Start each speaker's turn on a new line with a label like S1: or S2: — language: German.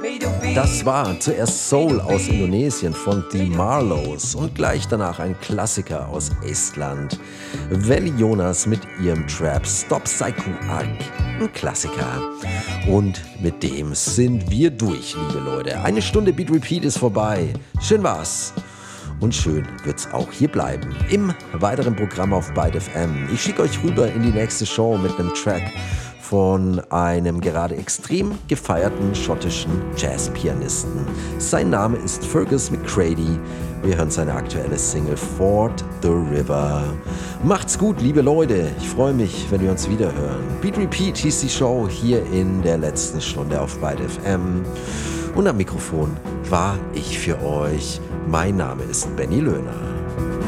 S1: Das war zuerst Soul aus Indonesien von The Marlows und gleich danach ein Klassiker aus Estland. Veli Jonas mit ihrem Trap Stop Psycho Arc, ein Klassiker. Und mit dem sind wir durch, liebe Leute. Eine Stunde Beat Repeat ist vorbei. Schön war's. Und schön wird's auch hier bleiben. Im weiteren Programm auf Byte FM. Ich schicke euch rüber in die nächste Show mit einem Track von einem gerade extrem gefeierten schottischen Jazzpianisten. Sein Name ist Fergus McCready. Wir hören seine aktuelle Single Ford the River. Macht's gut, liebe Leute. Ich freue mich, wenn wir uns wieder hören. Beat Repeat hieß die Show hier in der letzten Stunde auf Byte FM. Und am Mikrofon war ich für euch. Mein Name ist Benny Löhner.